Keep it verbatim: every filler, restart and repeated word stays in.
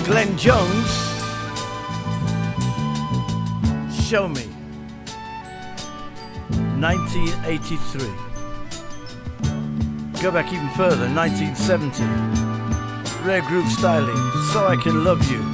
Glenn Jones, Show Me, nineteen eighty-three. Go back even further, nineteen seventy. Rare Groove Styling, So I Can Love You.